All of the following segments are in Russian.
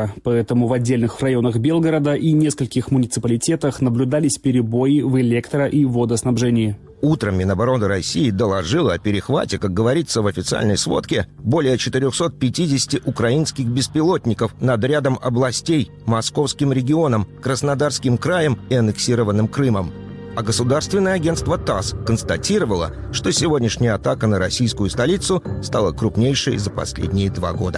утро, поэтому в отдельных районах Белгорода и нескольких муниципалитетах наблюдались перебои в электро- и водоснабжении. Утром Минобороны России доложила о перехвате, как говорится в официальной сводке, более 450 украинских беспилотников над рядом областей, Московским регионом, Краснодарским краем и аннексированным Крымом. А государственное агентство ТАСС констатировало, что сегодняшняя атака на российскую столицу стала крупнейшей за последние 2 года.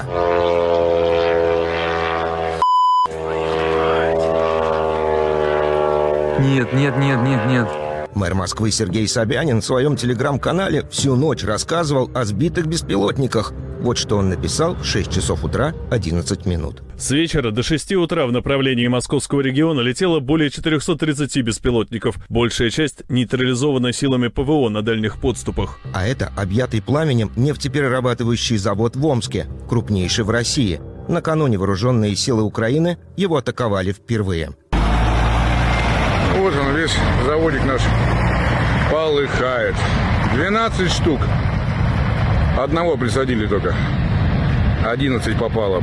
Нет. Мэр Москвы Сергей Собянин в своем телеграм-канале всю ночь рассказывал о сбитых беспилотниках. Вот что он написал в 6 часов утра 11 минут. С вечера до 6 утра в направлении Московского региона летело более 430 беспилотников. Большая часть нейтрализована силами ПВО на дальних подступах. А это объятый пламенем нефтеперерабатывающий завод в Омске, крупнейший в России. Накануне вооруженные силы Украины его атаковали впервые. Вот он, весь заводик наш полыхает. 12 штук. Одного присадили только. 11 попало,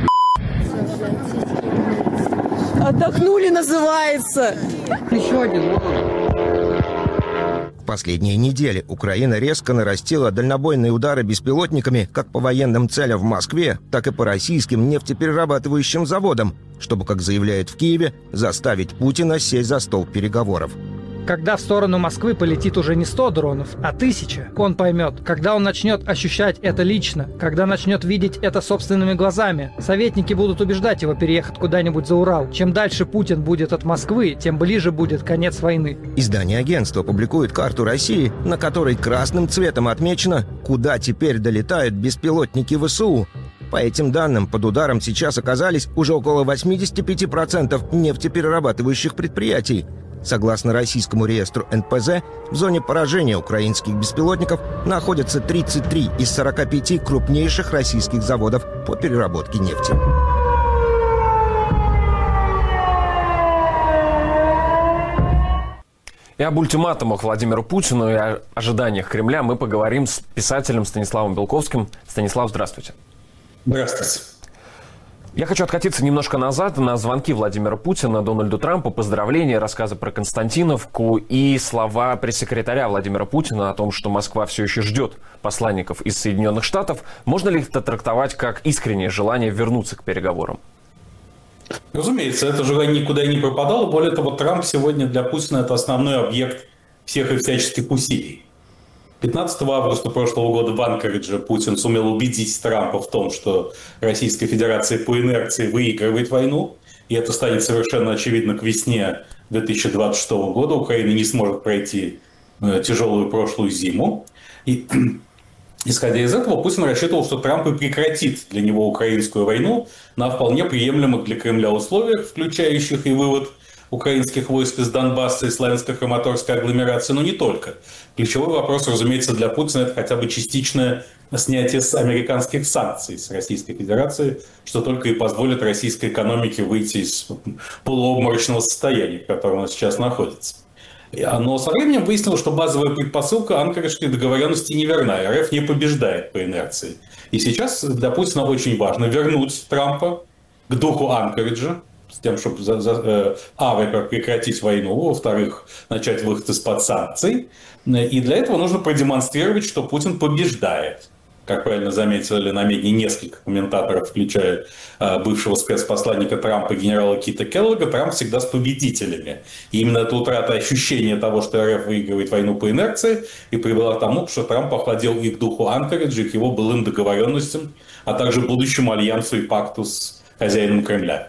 Отдохнули, называется. Еще один. В последние недели Украина резко нарастила дальнобойные удары беспилотниками как по военным целям в Москве, так и по российским нефтеперерабатывающим заводам, чтобы, как заявляют в Киеве, заставить Путина сесть за стол переговоров. Когда в сторону Москвы полетит уже не 100 дронов, а 1000, он поймет. Когда он начнет ощущать это лично, когда начнет видеть это собственными глазами, советники будут убеждать его переехать куда-нибудь за Урал. Чем дальше Путин будет от Москвы, тем ближе будет конец войны. Издание агентства публикует карту России, на которой красным цветом отмечено, куда теперь долетают беспилотники ВСУ. По этим данным, под ударом сейчас оказались уже около 85% нефтеперерабатывающих предприятий. Согласно российскому реестру НПЗ, в зоне поражения украинских беспилотников находятся 33 из 45 крупнейших российских заводов по переработке нефти. И об ультиматумах Владимиру Путину и о ожиданиях Кремля мы поговорим с писателем Станиславом Белковским. Станислав, здравствуйте. Здравствуйте. Я хочу откатиться немножко назад на звонки Владимира Путина Дональду Трампу, поздравления, рассказы про Константиновку и слова пресс-секретаря Владимира Путина о том, что Москва все еще ждет посланников из Соединенных Штатов. Можно ли это трактовать как искреннее желание вернуться к переговорам? Разумеется, это желание никуда не пропадало. Более того, Трамп сегодня для Путина это основной объект всех и всяческих усилий. 15 августа прошлого года в Анкоридже Путин сумел убедить Трампа в том, что Российская Федерация по инерции выигрывает войну, и это станет совершенно очевидно к весне 2026 года. Украина не сможет пройти тяжелую прошлую зиму. И, исходя из этого, Путин рассчитывал, что Трамп и прекратит для него украинскую войну на вполне приемлемых для Кремля условиях, включающих и вывод украинских войск из Донбасса и славянско-краматорской агломерации, но не только. Ключевой вопрос, разумеется, для Путина – это хотя бы частичное снятие американских санкций с Российской Федерации, что только и позволит российской экономике выйти из полуобморочного состояния, в котором она сейчас находится. Но со временем выяснилось, что базовая предпосылка анкориджской договоренности неверна. РФ не побеждает по инерции. И сейчас для Путина очень важно вернуть Трампа к духу Анкориджа, с тем, чтобы во-первых, прекратить войну, во-вторых, начать выход из-под санкций. И для этого нужно продемонстрировать, что Путин побеждает. Как правильно заметили на медне несколько комментаторов, включая бывшего спецпосланника Трампа генерала Кита Келлога, Трамп всегда с победителями. И именно эта утрата ощущения того, что РФ выигрывает войну по инерции, и привела к тому, что Трамп охладел и к духу Анкориджа, и к его былым договоренностям, а также будущему альянсу и пакту с хозяином Кремля.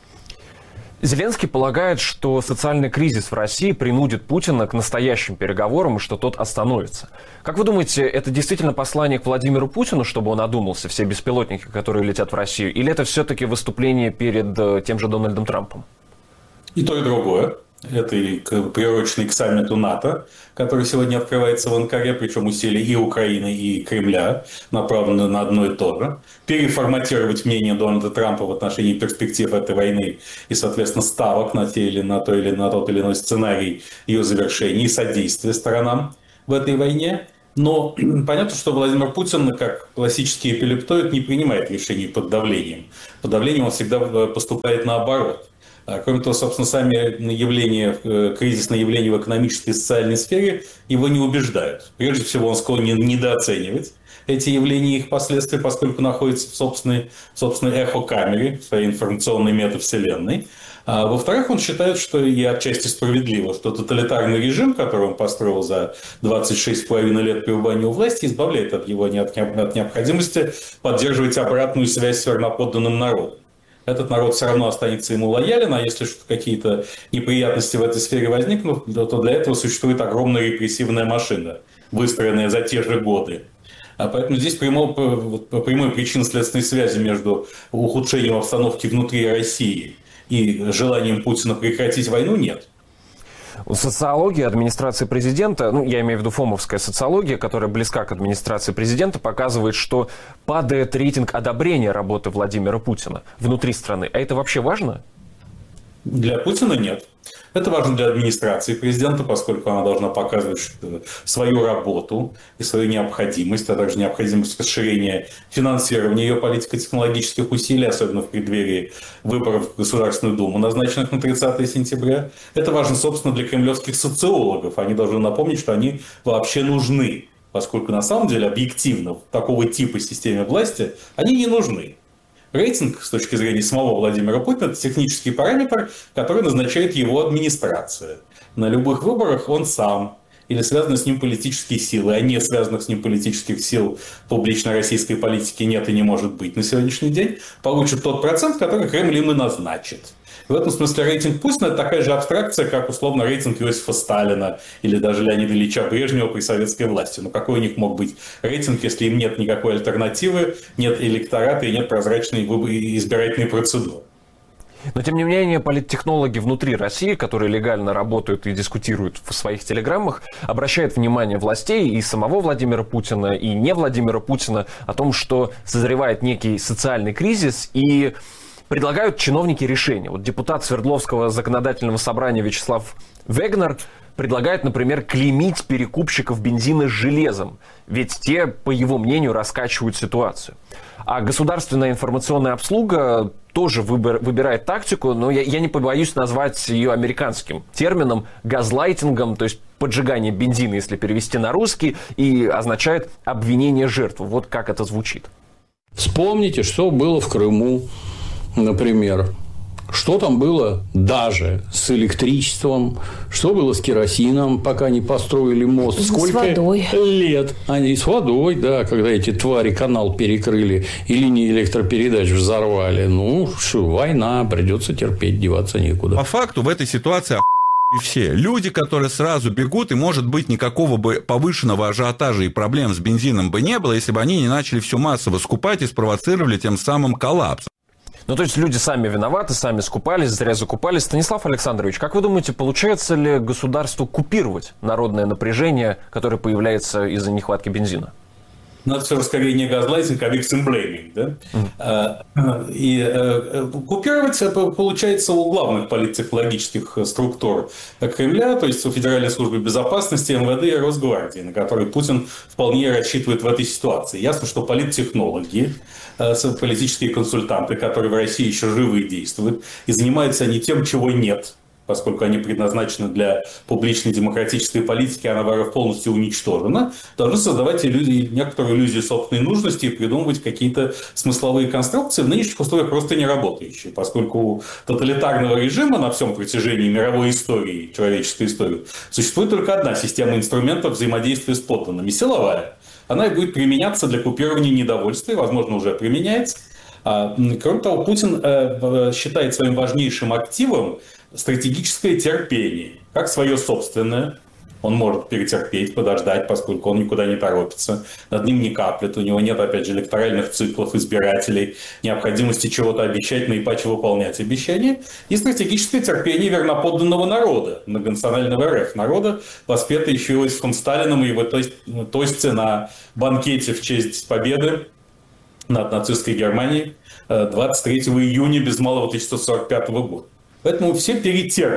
Зеленский полагает, что социальный кризис в России принудит Путина к настоящим переговорам и что тот остановится. Как вы думаете, это действительно послание к Владимиру Путину, чтобы он одумался, все беспилотники, которые летят в Россию, или это все-таки выступление перед тем же Дональдом Трампом? И то, и другое. Это и приуроченный к саммиту НАТО, который сегодня открывается в Анкаре, причем усилия и Украины, и Кремля направлены на одно и то же. Переформатировать мнение Дональда Трампа в отношении перспектив этой войны и, соответственно, ставок на тот или на тот или иной сценарий ее завершения и содействия сторонам в этой войне. Но понятно, что Владимир Путин, как классический эпилептоид, не принимает решений под давлением. Под давлением он всегда поступает наоборот. Кроме того, собственно, сами кризисные явления в экономической и социальной сфере его не убеждают. Прежде всего, он склонен недооценивать эти явления и их последствия, поскольку находится в собственной эхокамере, в своей информационной метавселенной. А во-вторых, он считает, что и отчасти справедливо, что тоталитарный режим, который он построил за 26,5 лет пребывания у власти, избавляет от необходимости поддерживать обратную связь с верноподданным народом. Этот народ все равно останется ему лоялен, а если какие-то неприятности в этой сфере возникнут, то для этого существует огромная репрессивная машина, выстроенная за те же годы. А поэтому здесь прямой причинно-следственной связи между ухудшением обстановки внутри России и желанием Путина прекратить войну нет. Социология администрации президента, я имею в виду фомовская социология, которая близка к администрации президента, показывает, что падает рейтинг одобрения работы Владимира Путина внутри страны. А это вообще важно? Для Путина нет. Это важно для администрации президента, поскольку она должна показывать свою работу и свою необходимость, а также необходимость расширения финансирования ее политико-технологических усилий, особенно в преддверии выборов в Государственную Думу, назначенных на 30 сентября. Это важно, собственно, для кремлевских социологов. Они должны напомнить, что они вообще нужны, поскольку на самом деле объективно в такого типа системе власти они не нужны. Рейтинг, с точки зрения самого Владимира Путина, это технический параметр, который назначает его администрация. На любых выборах он сам или связанные с ним политические силы, а не связанных с ним политических сил в публичной российской политике нет и не может быть на сегодняшний день, получат тот процент, который Кремль им и назначит. В этом смысле рейтинг Путина – это такая же абстракция, как, условно, рейтинг Иосифа Сталина или даже Леонида Ильича Брежнева при советской власти. Но какой у них мог быть рейтинг, если им нет никакой альтернативы, нет электората и нет прозрачной избирательной процедуры? Но, тем не менее, политтехнологи внутри России, которые легально работают и дискутируют в своих телеграммах, обращают внимание властей и самого Владимира Путина, и не Владимира Путина о том, что созревает некий социальный кризис, и предлагают чиновники решения. Вот депутат Свердловского законодательного собрания Вячеслав Вегнер предлагает, например, клеймить перекупщиков бензина железом, ведь те, по его мнению, раскачивают ситуацию. А государственная информационная обслуга тоже выбирает тактику, но я не побоюсь назвать ее американским термином газлайтингом, то есть поджигание бензина, если перевести на русский, и означает обвинение жертвы. Вот как это звучит. Вспомните, что было в Крыму, например. Что там было даже с электричеством, что было с керосином, пока не построили мост. Сколько лет они с водой, да, когда эти твари канал перекрыли и линии электропередач взорвали. Война, придется терпеть, деваться некуда. По факту в этой ситуации и все. Люди, которые сразу бегут, и, может быть, никакого бы повышенного ажиотажа и проблем с бензином бы не было, если бы они не начали все массово скупать и спровоцировали тем самым коллапс. То есть люди сами виноваты, сами скупались, зря закупались. Станислав Александрович, как вы думаете, получается ли государству купировать народное напряжение, которое появляется из-за нехватки бензина? Это все же скорее не газлайтинг, а victim blaming. Да? И купировать получается у главных политтехнологических структур Кремля, то есть у Федеральной службы безопасности, МВД и Росгвардии, на которые Путин вполне рассчитывает в этой ситуации. Ясно, что политтехнологи, политические консультанты, которые в России еще живы и действуют, и занимаются они тем, чего нет, поскольку они предназначены для публичной демократической политики, а она полностью уничтожена, должны создавать некоторую иллюзию собственной нужности и придумывать какие-то смысловые конструкции, в нынешних условиях просто не работающие, поскольку у тоталитарного режима на всем протяжении мировой истории, человеческой истории, существует только одна система инструментов взаимодействия с подданными – силовая. Она и будет применяться для купирования недовольствия, возможно, уже применяется. Кроме того, Путин считает своим важнейшим активом стратегическое терпение, как свое собственное. Он может перетерпеть, подождать, поскольку он никуда не торопится, над ним не каплет, у него нет, опять же, электоральных циклов, избирателей, необходимости чего-то обещать, наипаче выполнять обещания, и стратегическое терпение верноподданного народа, многонационального РФ, народа, воспетый еще Иосифом Сталиным и его тосте на банкете в честь победы над нацистской Германией 23 июня без малого 1945 года. Поэтому все перетерпят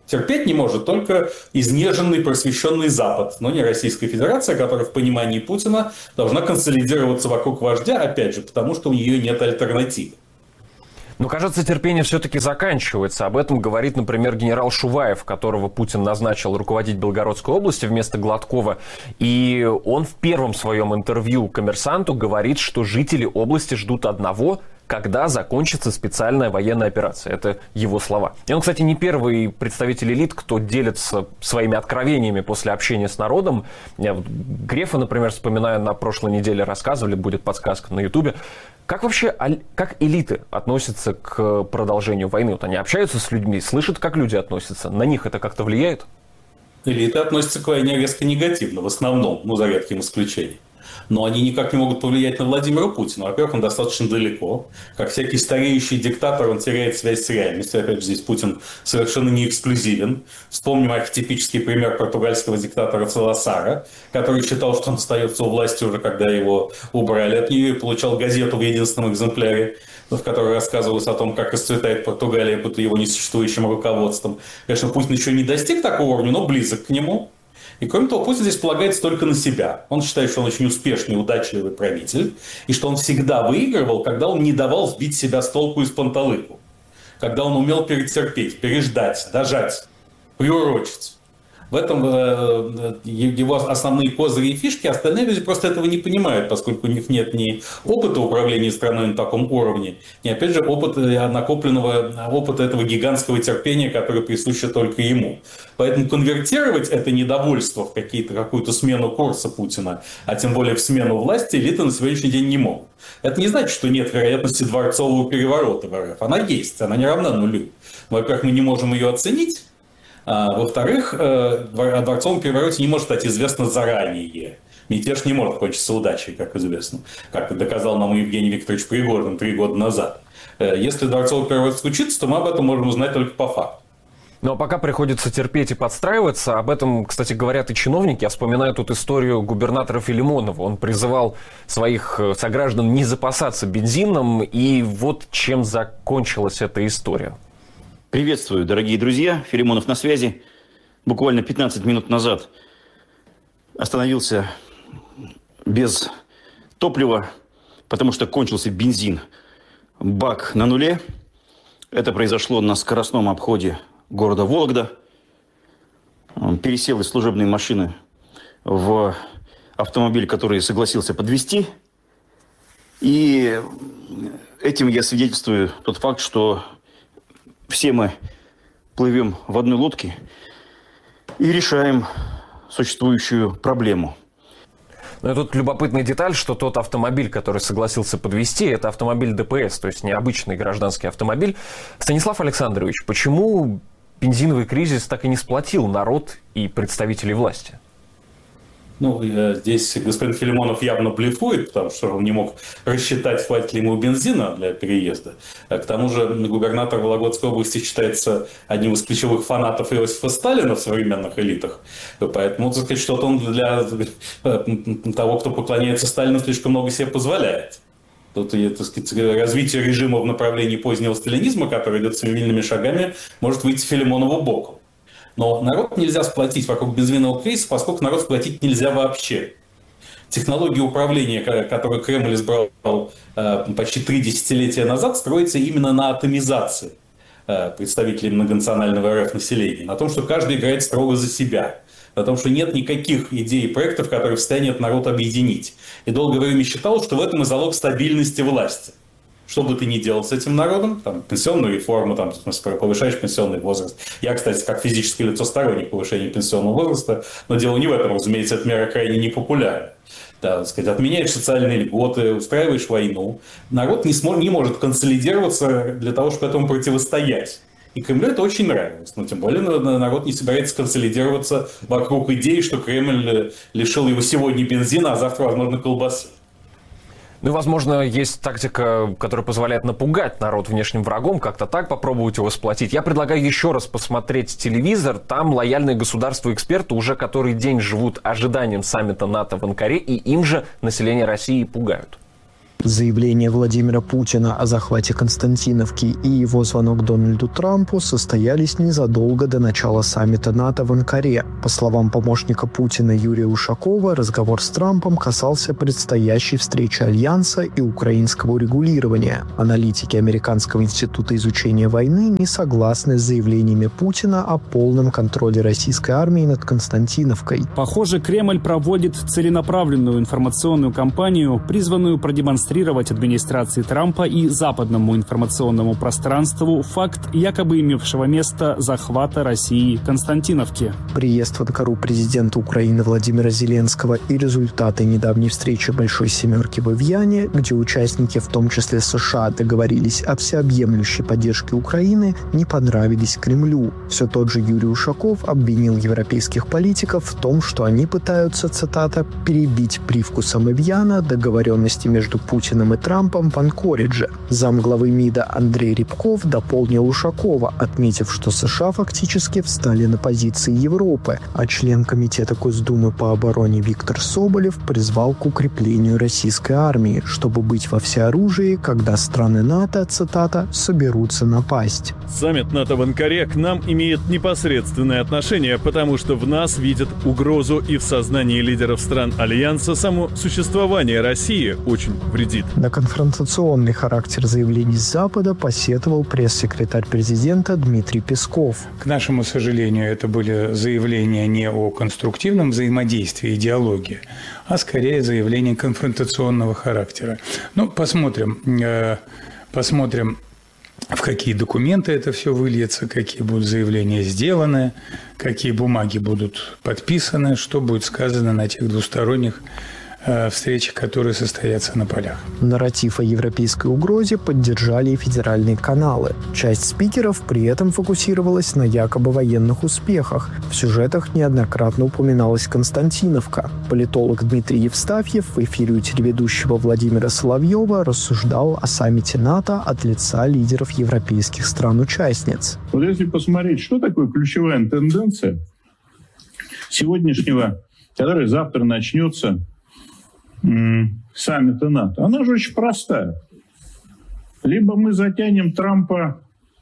Терпеть не может только изнеженный, просвещенный Запад, но не Российская Федерация, которая в понимании Путина должна консолидироваться вокруг вождя, опять же, потому что у нее нет альтернативы. Но, кажется, терпение все-таки заканчивается. Об этом говорит, например, генерал Шуваев, которого Путин назначил руководить Белгородской областью вместо Гладкова. И он в первом своем интервью «Коммерсанту» говорит, что жители области ждут одного – когда закончится специальная военная операция. Это его слова. И он, кстати, не первый представитель элит, кто делится своими откровениями после общения с народом. Я вот Грефа, например, вспоминаю, на прошлой неделе рассказывали, будет подсказка на Ютубе. Как вообще, как элиты относятся к продолжению войны? Вот они общаются с людьми, слышат, как люди относятся. На них это как-то влияет? Элиты относятся к войне резко негативно, в основном, за редким исключением. Но они никак не могут повлиять на Владимира Путина. Во-первых, он достаточно далеко. Как всякий стареющий диктатор, он теряет связь с реальностью. Опять же, здесь Путин совершенно не эксклюзивен. Вспомним архетипический пример португальского диктатора Саласара, который считал, что он остается у власти уже, когда его убрали от нее, и получал газету в единственном экземпляре, в которой рассказывалось о том, как расцветает Португалия под его несуществующим руководством. Конечно, Путин еще не достиг такого уровня, но близок к нему. И кроме того, Путин здесь полагается только на себя. Он считает, что он очень успешный, удачливый правитель, и что он всегда выигрывал, когда он не давал сбить себя с толку и с панталыку. Когда он умел перетерпеть, переждать, дожать, приурочить. В этом его основные козыри и фишки, остальные люди просто этого не понимают, поскольку у них нет ни опыта управления страной на таком уровне, ни, опять же, накопленного опыта этого гигантского терпения, которое присуще только ему. Поэтому конвертировать это недовольство в какую-то смену курса Путина, а тем более в смену власти, элиты на сегодняшний день не могут. Это не значит, что нет вероятности дворцового переворота в РФ. Она есть, она не равна нулю. Во-первых, мы не можем ее оценить. Во-вторых, о дворцовом перевороте не может стать известно заранее. Мятеж не может кончиться удачей, как известно. Как доказал нам Евгений Викторович Пригожин 3 года назад. Если дворцовый переворот случится, то мы об этом можем узнать только по факту. Но пока приходится терпеть и подстраиваться. Об этом, кстати, говорят и чиновники. Я вспоминаю тут историю губернатора Филимонова. Он призывал своих сограждан не запасаться бензином. И вот чем закончилась эта история. Приветствую, дорогие друзья. Филимонов на связи. Буквально 15 минут назад остановился без топлива, потому что кончился бензин. Бак на нуле. Это произошло на скоростном обходе города Вологда. Пересел из служебной машины в автомобиль, который согласился подвезти. И этим я свидетельствую тот факт, что все мы плывем в одной лодке и решаем существующую проблему. Но тут любопытная деталь, что тот автомобиль, который согласился подвезти, это автомобиль ДПС, то есть необычный гражданский автомобиль. Станислав Александрович, почему бензиновый кризис так и не сплотил народ и представителей власти? Здесь господин Филимонов явно блефует, потому что он не мог рассчитать, хватит ли ему бензина для переезда. К тому же губернатор Вологодской области считается одним из ключевых фанатов Иосифа Сталина в современных элитах. Поэтому, так сказать, что-то он для того, кто поклоняется Сталину, слишком много себе позволяет. Тут, так сказать, развитие режима в направлении позднего сталинизма, который идет семимильными шагами, может выйти Филимонову боком. Но народ нельзя сплотить вокруг бензинового кризиса, поскольку народ сплотить нельзя вообще. Технология управления, которую Кремль избрал почти 3 десятилетия назад, строится именно на атомизации представителей многонационального РФ населения. На том, что каждый играет строго за себя. На том, что нет никаких идей и проектов, которые в состоянии этот народ объединить. И долгое время считалось, что в этом и залог стабильности власти. Что бы ты ни делал с этим народом, пенсионную реформу, в смысле, повышаешь пенсионный возраст. Я, кстати, как физическое лицо сторонник повышения пенсионного возраста, но дело не в этом, разумеется, эта мера крайне непопулярна. Так сказать, отменяешь социальные льготы, устраиваешь войну. Народ не может консолидироваться для того, чтобы этому противостоять. И Кремлю это очень нравилось. Но тем более народ не собирается консолидироваться вокруг идеи, что Кремль лишил его сегодня бензина, а завтра, возможно, колбасы. Возможно, есть тактика, которая позволяет напугать народ внешним врагом, как-то так попробовать его сплотить. Я предлагаю еще раз посмотреть телевизор. Там лояльные государству эксперты уже который день живут ожиданием саммита НАТО в Анкаре, и им же население России пугают. Заявление Владимира Путина о захвате Константиновки и его звонок Дональду Трампу состоялись незадолго до начала саммита НАТО в Анкаре. По словам помощника Путина Юрия Ушакова, разговор с Трампом касался предстоящей встречи Альянса и украинского урегулирования. Аналитики Американского института изучения войны не согласны с заявлениями Путина о полном контроле российской армии над Константиновкой. Похоже, Кремль проводит целенаправленную информационную кампанию, призванную продемонстрировать администрации Трампа и западному информационному пространству факт якобы имевшего место захвата России Константиновки. Приезд в Анкару президента Украины Владимира Зеленского и результаты недавней встречи Большой Семерки в Эвьяне, где участники, в том числе США, договорились о всеобъемлющей поддержке Украины, не понравились Кремлю. Все тот же Юрий Ушаков обвинил европейских политиков в том, что они пытаются, цитата, «перебить привкусом Эвьяна договоренности между Путиным и Трампом в Анкоридже». Замглавы МИДа Андрей Рябков дополнил Ушакова, отметив, что США фактически встали на позиции Европы, а член Комитета Госдумы по обороне Виктор Соболев призвал к укреплению российской армии, чтобы быть во всеоружии, когда страны НАТО, цитата, «соберутся напасть». Саммит НАТО в Анкаре к нам имеет непосредственное отношение, потому что в нас видят угрозу, и в сознании лидеров стран Альянса само существование России очень вредит. На конфронтационный характер заявлений с Запада посетовал пресс-секретарь президента Дмитрий Песков. К нашему сожалению, это были заявления не о конструктивном взаимодействии и диалоге, а скорее заявления конфронтационного характера. Ну, посмотрим, в какие документы это все выльется, какие будут заявления сделаны, какие бумаги будут подписаны, что будет сказано на тех двусторонних встречи, которые состоятся на полях. Нарратив о европейской угрозе поддержали и федеральные каналы. Часть спикеров при этом фокусировалась на якобы военных успехах. В сюжетах неоднократно упоминалась Константиновка. Политолог Дмитрий Евстафьев в эфире у телеведущего Владимира Соловьева рассуждал о саммите НАТО от лица лидеров европейских стран-участниц. Вот если посмотреть, что такое ключевая тенденция сегодняшнего, которая завтра начнется, саммита НАТО, она же очень простая. Либо мы затянем Трампа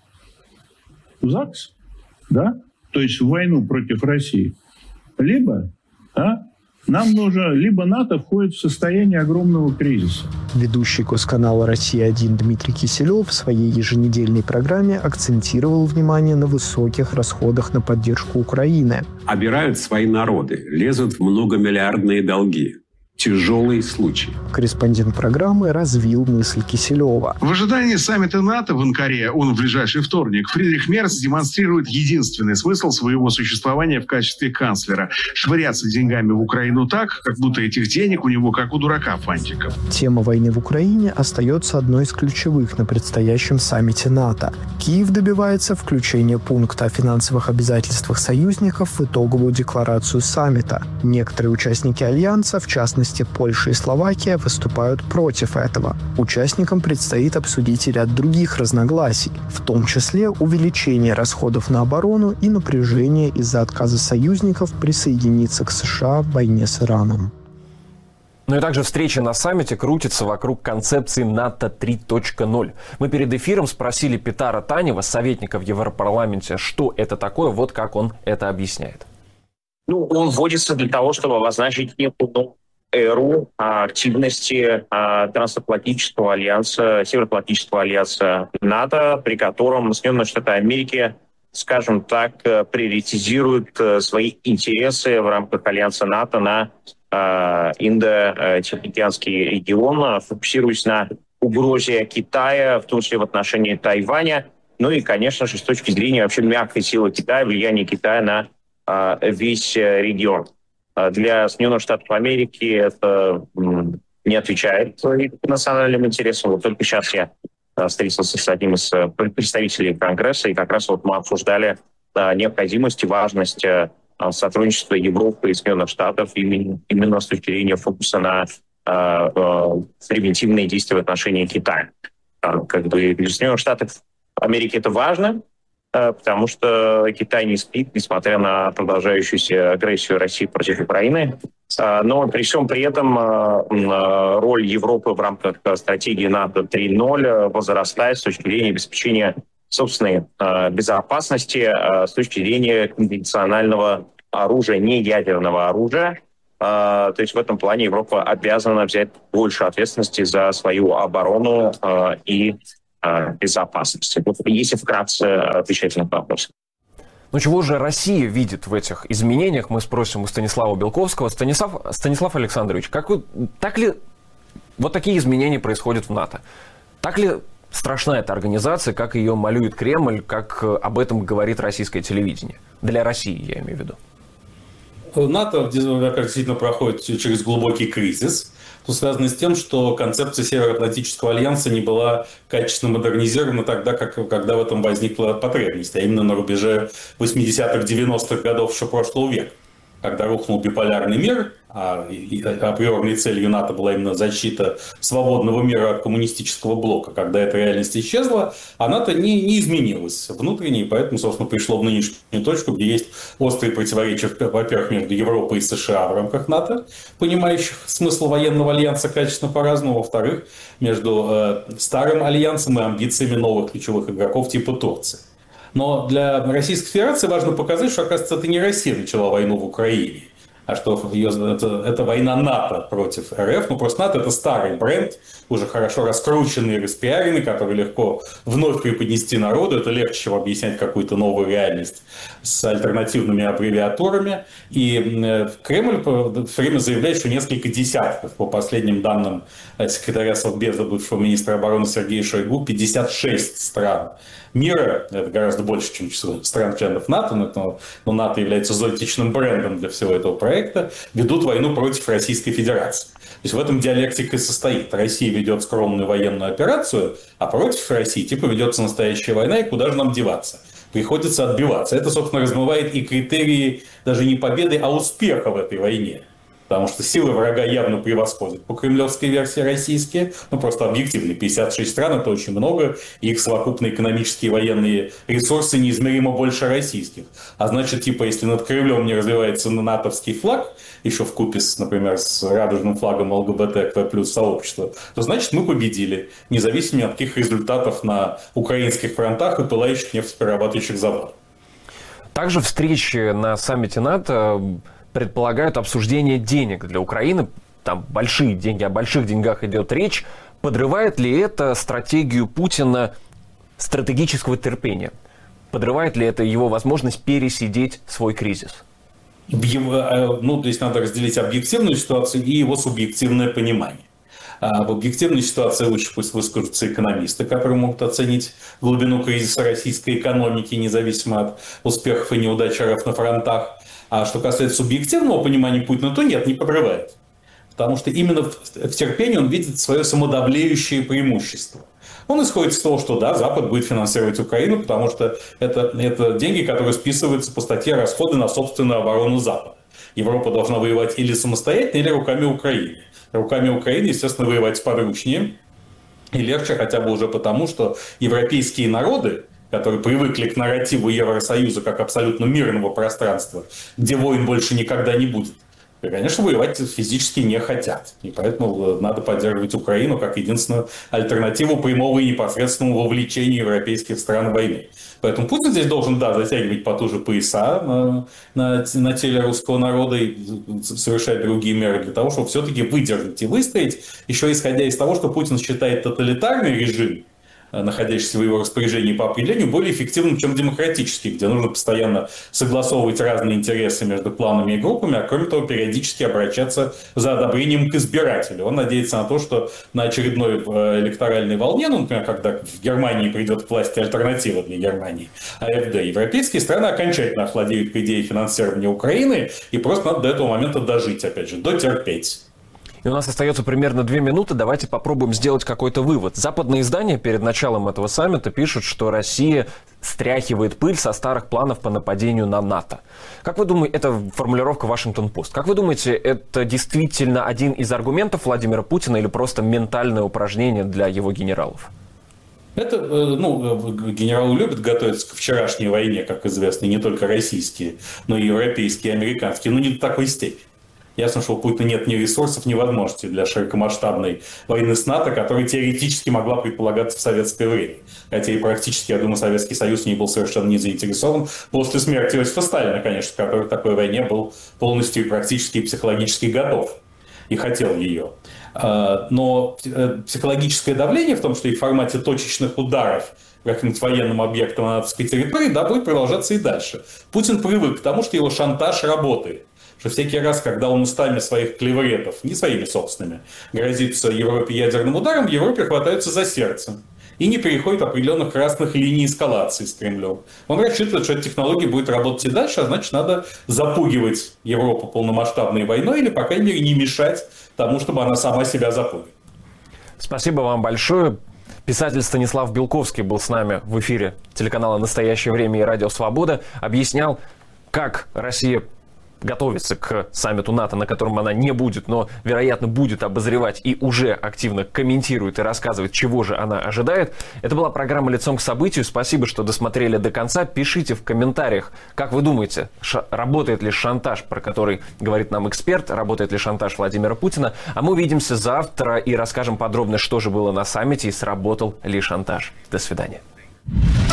в ЗАГС, да, то есть в войну против России, либо нам нужно, либо НАТО входит в состояние огромного кризиса. Ведущий госканала «Россия-1» Дмитрий Киселев в своей еженедельной программе акцентировал внимание на высоких расходах на поддержку Украины. Обирают свои народы, лезут в многомиллиардные долги. Тяжелый случай. Корреспондент программы развил мысль Киселева. В ожидании саммита НАТО в Анкаре, он в ближайший вторник, Фридрих Мерц демонстрирует единственный смысл своего существования в качестве канцлера – швыряться деньгами в Украину так, как будто этих денег у него, как у дурака, фантиков. Тема войны в Украине остается одной из ключевых на предстоящем саммите НАТО. Киев добивается включения пункта о финансовых обязательствах союзников в итоговую декларацию саммита. Некоторые участники Альянса, в частности Польша и Словакия, выступают против этого. Участникам предстоит обсудить и ряд других разногласий, в том числе увеличение расходов на оборону и напряжение из-за отказа союзников присоединиться к США в войне с Ираном. Ну и также встреча на саммите крутится вокруг концепции НАТО 3.0. Мы перед эфиром спросили Петара Танева, советника в Европарламенте, что это такое, вот как он это объясняет. Он вводится для того, чтобы обозначить некую эру активности Трансатлантического альянса, Североатлантического альянса НАТО, при котором Соединенные Штаты Америки, скажем так, приоритизируют свои интересы в рамках альянса НАТО на Индо-Тихоокеанский регион, фокусируясь на угрозе Китая, в том числе в отношении Тайваня, ну и, конечно же, с точки зрения вообще мягкой силы Китая, влияния Китая на весь регион. Для Соединенных Штатов Америки это не отвечает национальным интересам. Вот только сейчас я встретился с одним из представителей Конгресса, и как раз вот мы обсуждали необходимость и важность сотрудничества Европы и Соединенных Штатов именно с точки зрения фокуса на превентивные действия в отношении Китая. Как бы для Соединенных Штатов Америки это важно, потому что Китай не спит, несмотря на продолжающуюся агрессию России против Украины. Но при всем при этом роль Европы в рамках стратегии НАТО 3.0 возрастает с точки зрения обеспечения собственной безопасности, с точки зрения конвенционального оружия, не ядерного оружия. То есть в этом плане Европа обязана взять больше ответственности за свою оборону и безопасность. Если вкратце отвечать на этот вопрос. Ну чего же Россия видит в этих изменениях, мы спросим у Станислава Белковского. Станислав Александрович, так ли вот такие изменения происходят в НАТО? Так ли страшна эта организация, как ее малюет Кремль, как об этом говорит российское телевидение? Для России, я имею в виду. НАТО, действительно проходит через глубокий кризис, связанный с тем, что концепция Североатлантического альянса не была качественно модернизирована тогда, когда в этом возникла потребность, а именно на рубеже 80-х, 90-х годов еще прошлого века, когда рухнул биполярный мир, а априорной целью НАТО была именно защита свободного мира от коммунистического блока. Когда эта реальность исчезла, а НАТО не изменилось внутренне, и поэтому, собственно, пришло в нынешнюю точку, где есть острые противоречия, во-первых, между Европой и США в рамках НАТО, понимающих смысл военного альянса качественно по-разному, во-вторых, между старым альянсом и амбициями новых ключевых игроков типа Турции. Но для Российской Федерации важно показать, что, оказывается, это не Россия начала войну в Украине, а что это война НАТО против РФ. Ну, просто НАТО – это старый бренд, уже хорошо раскрученный и распиаренный, который легко вновь преподнести народу. Это легче, чем объяснять какую-то новую реальность с альтернативными аббревиатурами. И Кремль все время заявляет, что несколько десятков, по последним данным секретаря Совбеза, бывшего министра обороны Сергея Шойгу, 56 стран мира, это гораздо больше, чем число стран-членов НАТО, но НАТО является зонтичным брендом для всего этого проекта, ведут войну против Российской Федерации. То есть в этом диалектика и состоит. Россия ведет скромную военную операцию, а против России типа ведется настоящая война, и куда же нам деваться? Приходится отбиваться. Это, собственно, размывает и критерии даже не победы, а успеха в этой войне. Потому что силы врага явно превосходят по кремлевской версии российские. Ну, просто объективно. 56 стран – это очень много. И их совокупные экономические и военные ресурсы неизмеримо больше российских. А значит, типа, если над Кремлем не развивается натовский флаг, еще вкупе, например, с радужным флагом ЛГБТ+ сообщества, то значит, мы победили. Независимо от каких результатов на украинских фронтах и пылающих нефтеперерабатывающих заводах. Также встречи на саммите НАТО предполагают обсуждение денег для Украины. Там большие деньги, о больших деньгах идет речь. Подрывает ли это стратегию Путина стратегического терпения? Подрывает ли это его возможность пересидеть свой кризис? То есть надо разделить объективную ситуацию и его субъективное понимание. В объективной ситуации лучше пусть выскажутся экономисты, которые могут оценить глубину кризиса российской экономики, независимо от успехов и неудач РФ на фронтах. А что касается субъективного понимания Путина, то нет, не подрывает. Потому что именно в терпении он видит свое самодавлеющее преимущество. Он исходит из того, что да, Запад будет финансировать Украину, потому что это деньги, которые списываются по статье расходы на собственную оборону Запада. Европа должна воевать или самостоятельно, или руками Украины. Руками Украины, естественно, воевать сподручнее и легче хотя бы уже потому, что европейские народы, которые привыкли к нарративу Евросоюза как абсолютно мирного пространства, где войн больше никогда не будет, конечно, воевать физически не хотят. И поэтому надо поддерживать Украину как единственную альтернативу прямого и непосредственного вовлечения европейских стран в войну. Поэтому Путин здесь должен, затягивать потуже пояса на теле русского народа и совершать другие меры для того, чтобы все-таки выдержать и выстоять, еще исходя из того, что Путин считает тоталитарный режим, находящийся в его распоряжении по определению, более эффективным, чем демократический, где нужно постоянно согласовывать разные интересы между кланами и группами, а кроме того, периодически обращаться за одобрением к избирателю. Он надеется на то, что на очередной электоральной волне, например, когда в Германии придет к власти альтернатива для Германии, АфД, европейские страны окончательно охладеют к идее финансирования Украины, и просто надо до этого момента дожить, опять же, дотерпеть. И у нас остается примерно 2 минуты. Давайте попробуем сделать какой-то вывод. Западные издания перед началом этого саммита пишут, что Россия стряхивает пыль со старых планов по нападению на НАТО. Как вы думаете, это формулировка Вашингтон-Пост. Как вы думаете, это действительно один из аргументов Владимира Путина или просто ментальное упражнение для его генералов? Это, генералы любят готовиться к вчерашней войне, как известно, не только российские, но и европейские, и американские, но не до такой степени. Ясно, что у Путина нет ни ресурсов, ни возможностей для широкомасштабной войны с НАТО, которая теоретически могла предполагаться в советское время. Хотя и практически, я думаю, Советский Союз не был совершенно не заинтересован после смерти Иосифа Сталина, конечно, который к такой войне был полностью и практически и психологически готов и хотел ее. Но психологическое давление в том, что и в формате точечных ударов по каким-то военным объектам на натовской территории, да, будет продолжаться и дальше. Путин привык к тому, что его шантаж работает. Что всякий раз, когда он устами своих клевретов, не своими собственными, грозится Европе ядерным ударом, в Европе хватаются за сердце и не переходит определенных красных линий эскалации с Кремлем. Он рассчитывает, что эта технология будет работать и дальше, а значит, надо запугивать Европу полномасштабной войной или, по крайней мере, не мешать тому, чтобы она сама себя запугивала. Спасибо вам большое. Писатель Станислав Белковский был с нами в эфире телеканала «Настоящее время» и «Радио Свобода». Объяснял, как Россия готовится к саммиту НАТО, на котором она не будет, но, вероятно, будет обозревать и уже активно комментирует и рассказывает, чего же она ожидает. Это была программа «Лицом к событию». Спасибо, что досмотрели до конца. Пишите в комментариях, как вы думаете, работает ли шантаж, про который говорит нам эксперт, работает ли шантаж Владимира Путина. А мы увидимся завтра и расскажем подробно, что же было на саммите и сработал ли шантаж. До свидания.